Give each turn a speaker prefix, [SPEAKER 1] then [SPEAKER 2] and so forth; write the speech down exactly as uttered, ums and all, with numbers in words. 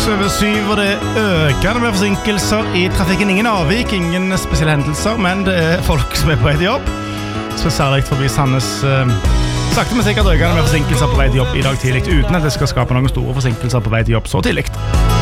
[SPEAKER 1] Over syv, og det øker med forsinkelser i trafikken. Ingen avvik, ingen spesielle hendelser, men det er folk som er på vei til jobb. Så særlig forbi Sandnes eh, sakte, men sikkert øker med forsinkelser på vei til jobb i dag tidlig, uten at det skal skape noen store forsinkelser på vei til jobb så tidlig.